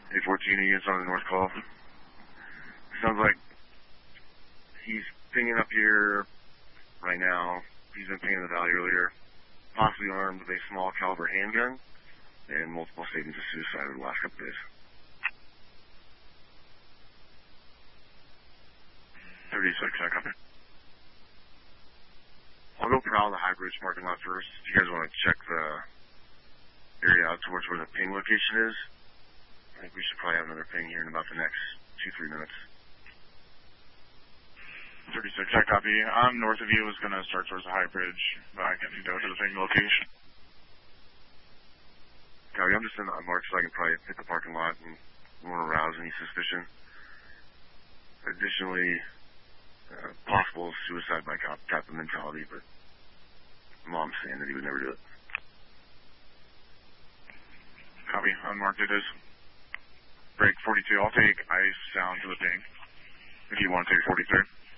A14 units on the north call. Sounds like he's pinging up here right now. He's been pinging the valley earlier. Possibly armed with a small caliber handgun and multiple statements of suicide over the last couple days. 36, I copy. I'll go prowl the High Bridge parking lot first. If you guys want to check the area out towards where the ping location is, I think we should probably have another ping here in about the next 2-3 minutes. 36, I copy. I'm north of you. Was going to start towards the High Bridge, but I can go to the ping location. Copy, I'm just in the mark so I can probably hit the parking lot and won't arouse any suspicion. Additionally, possible suicide by cop type of mentality, but Mom's saying that he would never do it. Copy, unmarked it is. Break 42, I'll take ice sound to the ping, if you want to take 43.